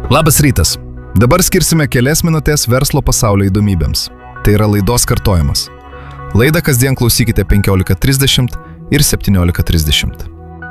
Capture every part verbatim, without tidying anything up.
Labas rytas. Dabar skirsime kelias minutės verslo pasaulio įdomybėms. Tai yra laidos kartojimas. Laidą kasdien klausykite penkiolika trisdešimt ir septyniolika trisdešimt.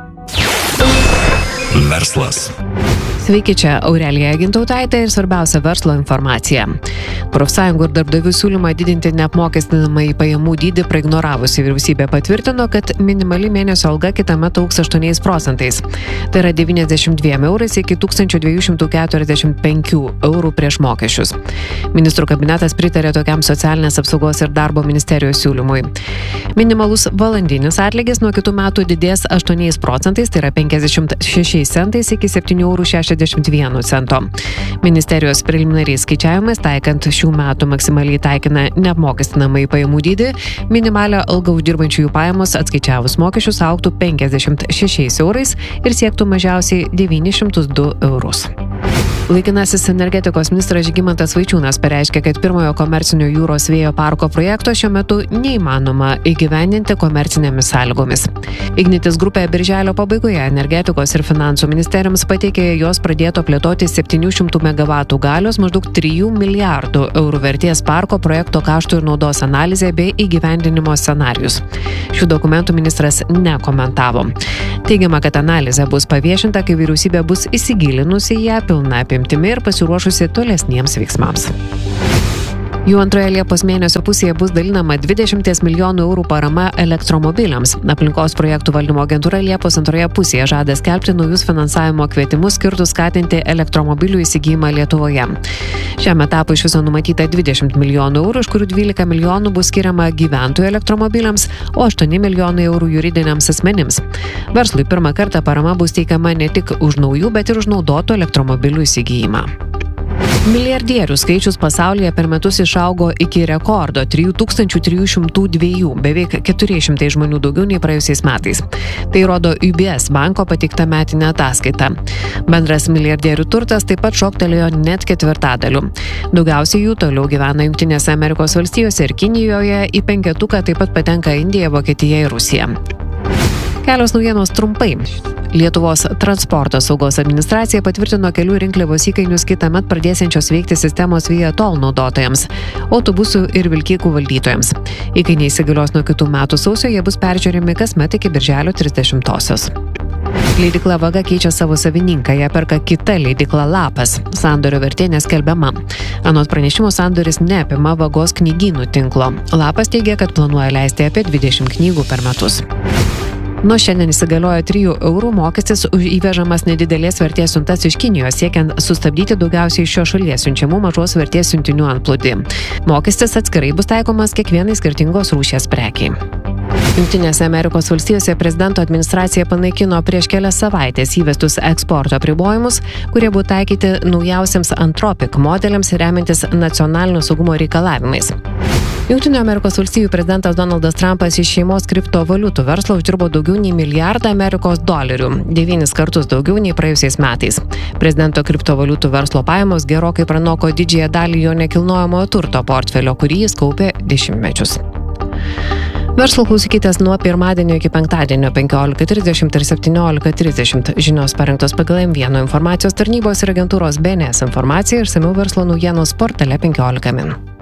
Verslas. Sveiki, čia Aurelija Gintautaitė ir svarbiausia verslo informacija. Profsąjungų ir darbdavių siūlymą didinti neapmokestinamąjį pajamų dydį praignoravusi vyriausybė patvirtino, kad minimali mėnesio alga kitąmet augs aštuoniais procentais. Tai yra devyniasdešimt dviem eurais iki tūkstančio dviejų šimtų keturiasdešimt penkių eurų prieš mokesčius. Ministrų kabinetas pritarė tokiam socialinės apsaugos ir darbo ministerijos siūlymui. Minimalus valandinis atlygis nuo kitų metų didės aštuoniais procentais, tai yra penkiasdešimt šešiais centais iki septynių eurų šešiasdešimt vieno cento. Ministerijos preliminariais skaičiavimais taikant šių metų maksimaliai taikina neapmokestinamąjį pajamų dydį, minimalią algą uždirbančiųjų pajamos atskaičiavus mokesčius augtų penkiasdešimt šešiais eurais ir siektų mažiausiai devynis šimtus du eurus. Laikinasis energetikos ministras Žygimantas Vaičiūnas pareiškė, kad pirmojo komercinio jūros vėjo parko projekto šiuo metu neįmanoma įgyvendinti komercinėmis sąlygomis. Ignitis grupė birželio pabaigoje energetikos ir finansų ministerijoms pateikė jos pradėto plėtoti septynių šimtų megavatų galios maždaug trijų milijardų eurų vertės parko projekto kaštų ir naudos analizę bei įgyvendinimo scenarijus. Šių dokumentų ministras nekomentavo. Teigiama, kad analizė bus paviešinta, kai vyriausybė bus įsigilinusi į ją pilna apimtimi ir pasiruošusi tolesniems veiksmams. Jų antroje Liepos mėnesio pusėje bus dalinama dvidešimt milijonų eurų parama elektromobiliams. Aplinkos projektų valdymo agentūra Liepos antroje pusėje žada skelbti naujus finansavimo kvietimus skirtus skatinti elektromobilių įsigijimą Lietuvoje. Šiam etapui iš viso numatyta dvidešimt milijonų eurų, iš kurių dvylika milijonų bus skiriama gyventojų elektromobiliams, o aštuoni milijonai eurų juridiniams asmenims. Verslui pirmą kartą parama bus teikiama ne tik už naujų, bet ir už naudotų elektromobilių įsigijimą. Milijardierių skaičius pasaulyje per metus išaugo iki rekordo trijų tūkstančių trijų šimtų dviejų, beveik keturi šimtai žmonių daugiau nei praėjusiais metais. Tai rodo U B S banko pateikta metinė ataskaita. Bendras milijardierių turtas taip pat šoktelėjo net ketvirtadaliu. Daugiausiai jų toliau gyvena Jungtinėse Amerikos valstijose ir Kinijoje, į penketuką taip pat patenka Indija, Vokietija ir Rusija. Kelios naujienos trumpai. Lietuvos transporto saugos administracija patvirtino kelių rinkliavos įkainius kitąmet pradėsiančios veikti sistemos Viator naudotojams, autobusų ir vilkikų valdytojams. Įkainiai įsigalios nuo kitų metų sausio, jie bus peržiūrimi kasmet iki birželio trisdešimtosios. Leidykla Vaga keičia savo savininką, ją perka kita leidykla Lapas. Sandorio vertė neskelbiama. Anot pranešimo sandoris neapima Vagos knygynų tinklo. Lapas teigia, kad planuoja leisti apie dvidešimt knygų per metus. Nuo šiandien įsigaliojo trijų eurų mokestis už įvežamas nedidelės vertės siuntas iš Kinijos, siekiant sustabdyti daugiausiai iš šios šalies siunčiamų mažos vertės siuntinių antplūdį. Mokestis atskirai bus taikomas kiekvienai skirtingos rūšies prekiai. Jungtinėse Amerikos valstijose prezidento administracija panaikino prieš kelias savaitės įvestus eksporto apribojimus, kurie buvo taikyti naujausiams Anthropic modeliams remiantis nacionalinio saugumo reikalavimais. Jungtinių Amerikos valstijų prezidentas Donaldas Trumpas iš šeimos kriptovaliutų verslo uždirbo daugiau nei milijardą Amerikos dolerių, devynis kartus daugiau nei praėjusiais metais. Prezidento kriptovaliutų verslo pajamos gerokai pranoko didžiąją dalį jo nekilnojamojo turto portfelio, kurį jis kaupė dešimtmečius. Verslo klausykitės nuo pirmadienio iki penktadienio penkiolika trisdešimt ir septyniolika trisdešimt. Žinios parengtos pagal M vienas informacijos tarnybos ir agentūros B N S informaciją, išsamiau verslo naujienos portale penkiolika min.